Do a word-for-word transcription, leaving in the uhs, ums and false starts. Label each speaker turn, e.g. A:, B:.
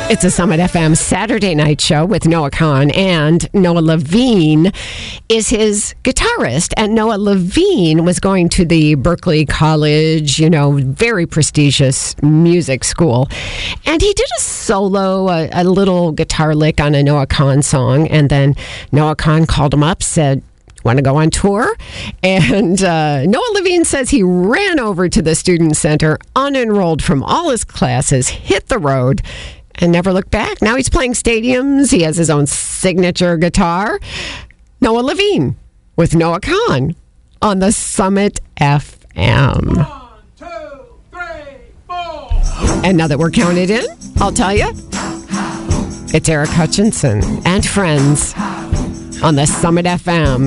A: It's a Summit F M Saturday night show with Noah Kahan, and Noah Levine is his guitarist. And Noah Levine was going to the Berklee College, you know, very prestigious music school. And he did a solo, a, a little guitar lick on a Noah Kahan song. And then Noah Kahan called him up, said, want to go on tour? And uh, Noah Levine says he ran over to the student center, unenrolled from all his classes, hit the road, and never looked back. Now he's playing stadiums. He has his own signature guitar. Noah Levine with Noah Kahan on the Summit F M.
B: One, two, three, four.
A: And now that we're counted in, I'll tell you, it's Eric Hutchinson and friends on the Summit F M.